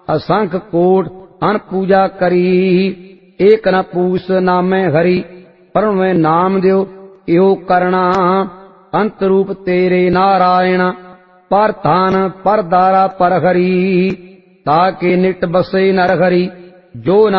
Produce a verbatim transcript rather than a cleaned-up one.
असंख coat अन पूजा करी। एक न पूस नामे हरि पर में नाम दियो इहो करना। अंत रूप तेरे नारायण पर धान पर दारा पर हरि। ताके निट बसे नर हरि जो